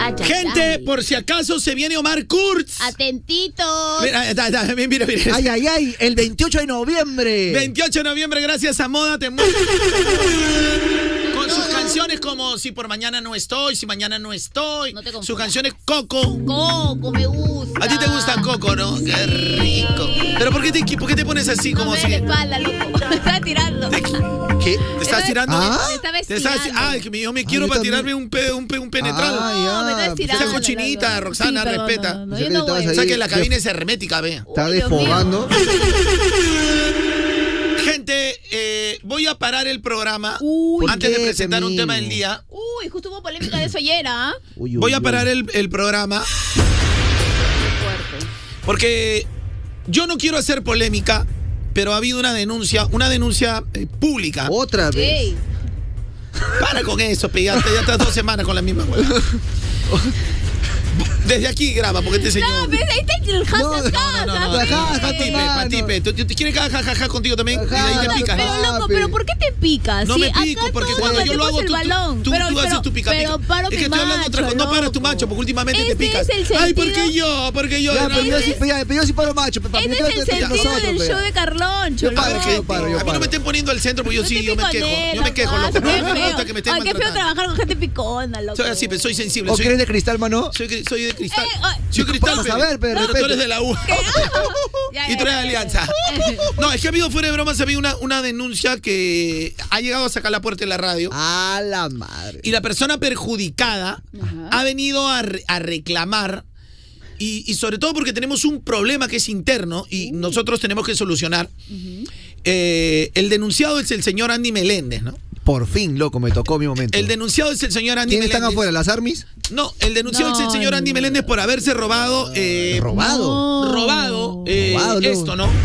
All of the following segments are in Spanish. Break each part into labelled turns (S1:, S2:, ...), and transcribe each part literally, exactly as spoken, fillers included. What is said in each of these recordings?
S1: Ay,
S2: Gente,
S1: ay.
S2: por si acaso se viene Omar Kurz.
S1: Atentitos.
S2: Mira, da, da, mira, mira, mira.
S3: Ay, ay, ay, el veintiocho de noviembre.
S2: veintiocho de noviembre, gracias a Moda te mueve. Con sus canciones como Si por mañana no estoy, Si mañana no estoy.
S1: No te confundas.
S2: Sus canciones Coco.
S1: Coco, me gusta.
S2: A ti te gusta Coco, ¿no? Qué rico. Pero ¿por qué te, por qué te pones así
S1: No
S2: como
S1: me
S2: si...
S1: des la espalda, loco. Me está tirando.
S2: ¿Te,
S3: ¿Qué?
S2: ¿Te estás tirando?
S3: ¿Ah?
S1: Me está
S2: ¿Te estás,
S1: estirando.
S2: ah, que yo me
S3: Ah,
S2: quiero
S3: yo
S2: para
S3: también.
S2: tirarme un, pe, un, pe, un penetral.
S3: Ah,
S1: No, me está
S3: ya.
S1: estirando.
S2: Esa cochinita,
S1: loco.
S2: Roxana,
S1: Sí, perdón,
S2: respeta.
S1: No, no,
S3: Pensé
S1: yo
S3: que
S1: no
S3: estabas
S1: voy.
S2: O sea
S3: ahí.
S2: que la cabina es hermética, ve.
S3: Está
S1: Uy, Dios mío.
S3: desfogando.
S2: Gente, eh, voy a parar el programa
S1: Uy,
S2: antes de
S3: ¿qué,
S2: presentar un
S3: amigo?
S2: tema del día.
S1: Uy, justo hubo polémica de eso ayer, ¿ah?
S3: Uy, uy,
S2: Voy a
S3: uy.
S2: parar el, el programa
S1: Fuerte.
S2: porque yo no quiero hacer polémica, pero ha habido una denuncia, una denuncia eh, pública.
S3: Otra vez.
S1: Ey.
S2: Para con eso, pe, ya, ya estás dos semanas con la misma hueá. Desde aquí graba, porque este señor...
S1: No, ves, ahí está el hashtag.
S3: No, no,
S1: casa,
S2: No, no, no,
S1: pe.
S3: Ajá, ajá,
S2: Patipe,
S3: mano.
S2: patipe. ¿Tú, tú quieres que haga jajaja contigo también? Y de ahí te
S3: Ajá,
S2: picas.
S1: Pero loco,
S3: Papi.
S1: pero ¿por qué te picas?
S2: No
S1: Sí,
S2: me
S1: acá
S2: pico, porque
S1: todos
S2: cuando yo lo
S1: metemos
S2: hago,
S1: el
S2: tú, tú,
S1: balón.
S2: tú,
S1: pero,
S2: tú haces
S1: pero-
S2: tu pica pica.
S1: Pero paro
S2: Es que
S1: mi
S2: estoy hablando otra
S1: macho,
S2: cosa. No paras tu
S1: loco.
S2: macho, porque últimamente
S1: Ese
S2: te picas.
S1: es el
S2: Ay, ¿por qué
S1: sentido-
S2: yo? Porque yo.
S3: Ya,
S2: no,
S3: pero yo
S2: no,
S3: sí, ya, pero yo sí paro macho. pe, papi,
S1: Ese
S3: yo
S1: es
S3: te
S1: el
S3: pico
S1: sentido
S3: nosotros,
S1: del
S3: pe.
S1: show de Carloncho,
S3: Yo paro,
S1: loco.
S3: que yo paro, yo
S2: A mí no
S3: paro.
S2: me estén poniendo al centro, porque yo
S1: No
S2: sí,
S1: te
S2: yo me
S1: pico
S2: quejo.
S1: en él,
S2: Yo me quejo, loco.
S1: qué
S2: No me
S1: feo.
S2: gusta que me estén
S1: Ay, qué feo
S2: maltratando.
S1: trabajar con gente picona, loco.
S2: Soy así, pero soy sensible.
S3: ¿O
S2: Soy,
S3: que eres de cristal, mano?
S2: soy, cri- soy de cristal.
S1: Eh, ay,
S2: Soy cristal,
S3: vamos
S2: pe,
S3: a ver, pe,
S2: pero tú
S3: respete.
S2: eres de la U.
S1: Ya,
S2: Y
S1: ya,
S2: tú eres
S1: ya,
S2: de
S1: ya,
S2: Alianza. No, es que ha habido, fuera de bromas, ha habido una, una denuncia que ha llegado a sacar la puerta de la radio.
S3: A la madre.
S2: Y la persona perjudicada
S1: Ajá.
S2: ha venido a, re- a reclamar. Y, y sobre todo porque tenemos un problema que es interno y nosotros tenemos que solucionar. Eh, el denunciado es el señor Andy Meléndez, ¿no?
S3: Por fin, loco, me tocó mi momento.
S2: El denunciado es el señor Andy
S3: ¿Quiénes
S2: Meléndez.
S3: están afuera? ¿Las armies?
S2: No, el denunciado es el
S1: No,
S2: señor Andy
S1: no.
S2: Meléndez por haberse robado. eh,
S3: ¿Robado?
S1: No.
S2: Robado, eh,
S3: Robado, no.
S2: esto, ¿no?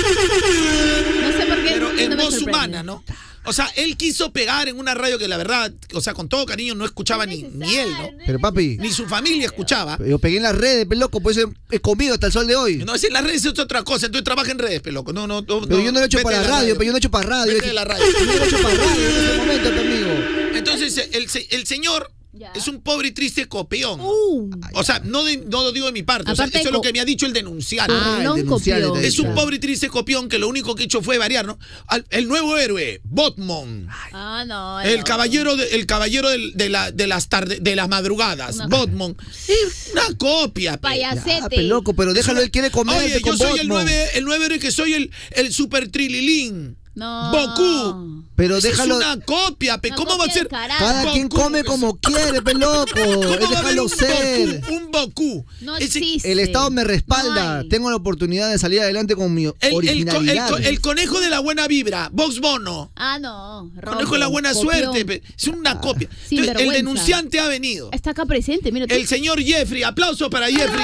S1: No sé por qué.
S2: Pero en
S1: no me
S2: voz
S1: sorprende.
S2: humana, ¿no? O sea, él quiso pegar en una radio que la verdad, o sea, con todo cariño no escuchaba ni, ni él, ¿no?
S3: Pero papi,
S2: Ni su familia escuchaba.
S3: yo pegué en las redes, pe, loco, pues es conmigo hasta el sol de hoy.
S2: No, es en las redes es otra cosa, entonces trabaja en redes, peloco. No, no, no.
S3: Pero yo no lo he hecho
S2: vete
S3: para
S2: de
S3: la
S2: la
S3: radio, pero yo no lo he hecho para radio.
S2: Vete de la radio.
S3: Yo no lo he hecho para radio en ese momento, pe, amigo.
S2: Entonces, el, se- el señor
S1: Ya.
S2: es un pobre y triste copión.
S1: Uh.
S2: O sea, no, de- no lo digo de mi parte, o sea,
S1: Aparte
S2: eso es lo
S1: co-
S2: que me ha dicho el denunciante.
S3: Ah, el
S1: Correlón
S3: denunciante
S1: copió.
S3: te
S2: Es un
S3: Ya.
S2: pobre y triste copión que lo único que ha hecho fue variar, ¿no? Al- el nuevo héroe, Botmon.
S1: Ah, no.
S2: El
S1: no.
S2: caballero, de, el caballero del- de, la- de las tardes, de las madrugadas,
S1: Una-
S2: Botmon. Una copia, pe.
S1: Payasete.
S3: Ah, pe, loco, pero déjalo, él quiere comer.
S2: Oye,
S3: pe,
S2: yo
S3: con
S2: soy el
S3: Botmon.
S2: nueve, el nueve héroe que soy el, el super trililín.
S1: No.
S2: Goku.
S3: Pero
S2: Esa
S3: déjalo.
S2: Es una copia, pe.
S1: Una
S2: ¿Cómo va a
S1: copia
S2: ser?
S1: del carajo.
S3: Cada quien
S2: Goku,
S3: come
S2: es-
S3: como quiere, pe, loco.
S2: ¿Cómo
S3: Es
S2: va a haber
S3: déjalo
S2: un
S3: ser.
S2: Goku? Un Goku.
S1: No
S2: Ese-
S1: existe.
S3: El Estado me respalda.
S1: No hay.
S3: Tengo la oportunidad de salir adelante con mi
S2: el, el, co- el,
S3: originalidad.
S2: co- el conejo de la buena vibra, Box Bono.
S1: Ah, no.
S2: Conejo de la buena
S1: Copión.
S2: suerte, pe. Es una copia. Entonces, el
S1: Sinvergüenza.
S2: denunciante ha venido.
S1: Está acá presente, mira. tú.
S2: El señor Jeffrey, aplauso para Jeffrey.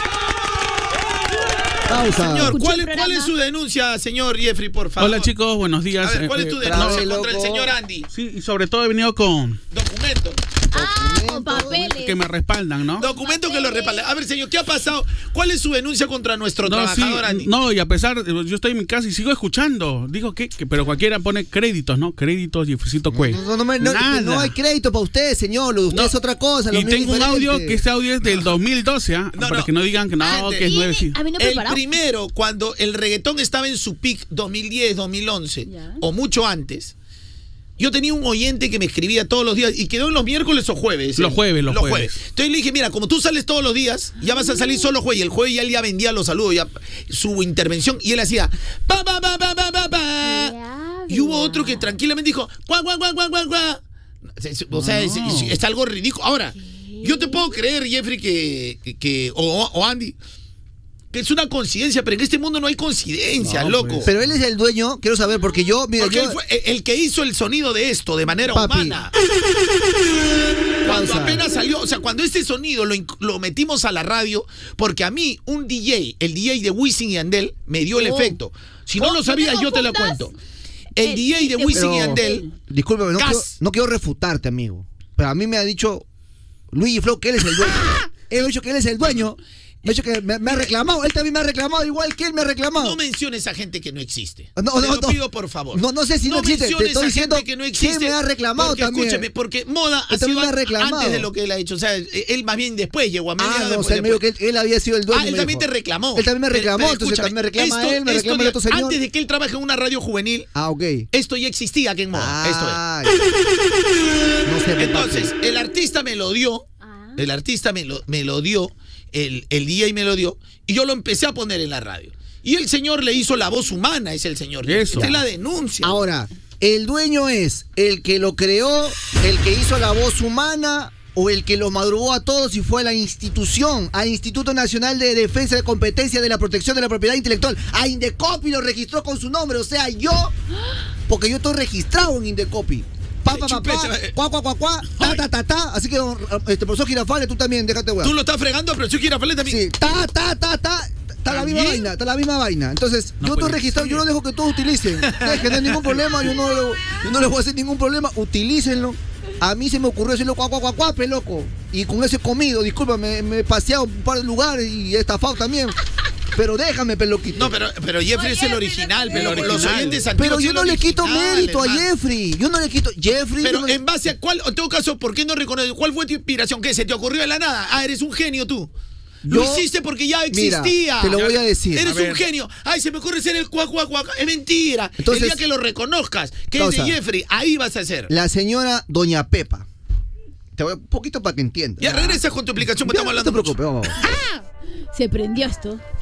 S3: Pausa.
S2: Señor,
S1: Escuché
S2: ¿cuál,
S1: el
S2: cuál
S1: programa.
S2: es su denuncia, señor Jeffrey, por favor?
S4: Hola chicos, buenos días.
S2: A ver, ¿cuál
S4: Eh,
S2: es tu
S4: eh,
S2: denuncia
S3: no,
S2: contra el
S3: loco.
S2: señor Andy?
S4: Sí, y sobre todo he venido con
S2: Documento.
S1: Ah, con papeles.
S4: que me respaldan, ¿no?
S2: Documento que lo respalda. A ver, señor, ¿qué ha pasado? ¿Cuál es su denuncia contra nuestro
S4: No, sí,
S2: trabajador Andy?
S4: no, y a pesar, yo estoy en mi casa y sigo escuchando. Digo que, que- pero cualquiera pone créditos, ¿no? Créditos, Jeffreycito Cue.
S3: No, no, me- no,
S4: Nada.
S3: no hay crédito para usted, señor. Lo de usted
S4: No.
S3: es otra cosa. Lo
S4: Y
S3: mío es
S4: tengo un
S3: diferente.
S4: audio que este audio es del dos mil doce, ¿ah?
S2: No,
S4: Para
S2: no.
S4: que no digan que no,
S2: Gente,
S4: que es nueve, sí.
S1: A mí no
S2: El
S1: preparado.
S2: primero, cuando el reggaetón estaba en su peak dos mil diez, dos mil once,
S1: Ya.
S2: o mucho antes, yo tenía un oyente que me escribía todos los días y quedó en los miércoles o jueves.
S4: Los
S2: ¿eh?
S4: jueves, los jueves.
S2: Entonces le dije, mira, como tú sales todos los días, ya vas a salir solo jueves. Y el jueves ya él ya vendía los saludos, ya su intervención, y él hacía pa pa pa pa pa pa pa. Y hubo otro que tranquilamente dijo guau guau guau guau guau guau. O sea, es, es- es algo ridículo. Ahora, yo te puedo creer, Jeffrey, que, que, que- o, o Andy, que es una coincidencia, pero en este mundo no hay coincidencia,
S4: No,
S2: loco.
S4: pues.
S3: Pero él es el dueño, quiero saber, porque yo, mira,
S2: Porque
S3: yo.
S2: él fue el, el que hizo el sonido de esto de manera
S3: Papi.
S2: humana. Cuando
S3: Pausa.
S2: apenas salió, o sea, cuando este sonido lo, inc- lo metimos a la radio, porque a mí un D J, el D J de Wisin y Andel, me dio el
S1: Oh.
S2: efecto. Si no
S1: Oh,
S2: lo
S1: ¿no
S2: sabías,
S1: te
S2: yo te lo
S1: confundas?
S2: cuento. El
S1: El
S2: D J de
S1: de
S2: Wisin y
S3: Pero-
S2: Andel,
S3: Discúlpame, no
S2: Cas.
S3: quiero, no quiero refutarte, amigo. Pero a mí me ha dicho Luigi Flow que él es el dueño. Él me ha dicho que él es el dueño. Me ha dicho que me, me ha reclamado. Él también me ha reclamado, igual que él me ha reclamado.
S2: No menciones a gente que no existe.
S3: No,
S2: Te
S3: no,
S2: lo
S3: no.
S2: pido por favor.
S3: No, no sé si no, existe. Te
S2: menciones
S3: estoy
S2: a
S3: diciendo
S2: gente que no existe.
S3: que me ha reclamado
S2: porque,
S3: también.
S2: Escúchame, porque Moda ha
S3: Él también
S2: sido
S3: me ha reclamado.
S2: antes de lo que él ha hecho. O sea, él más bien después llegó a media.
S3: Ah, no,
S2: después,
S3: o sea, él me dijo que
S2: después.
S3: él, él había sido el dueño.
S2: Ah, él
S3: me
S2: también
S3: dijo.
S2: te reclamó.
S3: Él también me
S2: Pero-
S3: reclamó,
S2: pero
S3: entonces
S2: escúchame,
S3: también me reclama
S2: esto-
S3: él, me
S2: esto
S3: reclama el
S2: ya-
S3: otro señor.
S2: Antes de que él trabaje en una radio juvenil,
S3: Ah, ok.
S2: esto ya existía aquí en Moda. Esto es.
S3: Ah, no sé, me
S2: Entonces,
S3: pasa.
S2: el artista me lo dio,
S1: Ah.
S2: el artista me lo, me lo dio, el, el D J me lo dio, y yo lo empecé a poner en la radio. Y el señor le hizo la voz humana, es el señor.
S4: Eso.
S2: Esta es la denuncia.
S3: Ahora, ¿el dueño es el que lo creó, el que hizo la voz humana o el que lo madrugó a todos y fue a la institución, al Instituto Nacional de Defensa de Competencia de la Protección de la Propiedad Intelectual, a Indecopi lo registró con su nombre? O sea, yo, porque yo estoy registrado en Indecopi. Pa, pa, pa, pa,
S2: Chupete.
S3: cuá, cuá, cuá, cuá, ta, ta, ta, ta. Así que, don, este profesor Girafales, tú también, déjate, weón.
S2: Tú lo estás fregando, pero yo quiero también.
S3: Sí, ta, ta, ta, ta. Está la misma
S2: ¿También?
S3: vaina, está la misma vaina. Entonces,
S4: No
S3: yo estoy
S4: puede
S3: registrado,
S4: ser.
S3: yo no dejo que todos utilicen. Dejen, no hay ningún problema, yo no, lo- yo no les voy a hacer ningún problema. Utilícenlo. A mí se me ocurrió decirlo cuá, cuá, cuá, cuá, pe, loco. Y con ese comido, disculpa, me, me he paseado un par de lugares y he estafado también. Pero déjame, peloquito.
S2: No, pero, pero Jeffrey es el original, pero
S4: El
S2: los
S4: original.
S2: oyentes antiguos
S3: Pero yo
S2: son
S3: no le quito
S2: originales,
S3: mérito a
S2: hermano.
S3: Jeffrey. Yo no le quito. Jeffrey. yo
S2: Pero
S3: no le-
S2: en base a cuál, en todo caso, ¿por qué no reconoces? ¿Cuál fue tu inspiración? ¿Qué? ¿Se te ocurrió de la nada? Ah, eres un genio tú. Lo
S3: Yo-
S2: hiciste porque ya
S3: Mira,
S2: existía.
S3: te lo voy a decir.
S2: Eres
S4: A ver.
S2: un genio. Ay, se me ocurre ser el cuac, cuac, cuac. Es mentira.
S3: Entonces-
S2: el día que lo reconozcas, que
S3: Causa.
S2: es de Jeffrey, ahí vas a ser.
S3: La señora Doña Pepa. Te voy a un poquito para que entiendas.
S2: Ya regresas con tu explicación, porque
S3: Ya,
S2: estamos
S3: no te
S2: hablando mucho.
S3: preocupes, vamos.
S1: Se prendió esto.